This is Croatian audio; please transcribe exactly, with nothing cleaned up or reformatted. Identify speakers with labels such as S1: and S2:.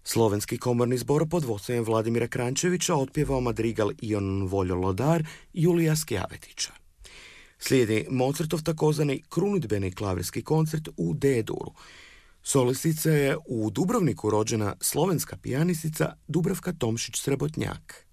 S1: Slovenski komorni zbor pod vodstvom Vladimira Kranjčevića otpjevao madrigal Ion Voljo Lodar Julija Skjavetića. Slijedi Mozartov takozvani krunidbeni klavirski koncert u D-duru. Solistica je u Dubrovniku rođena slovenska pijanistica Dubravka Tomšić-Srebotnjak.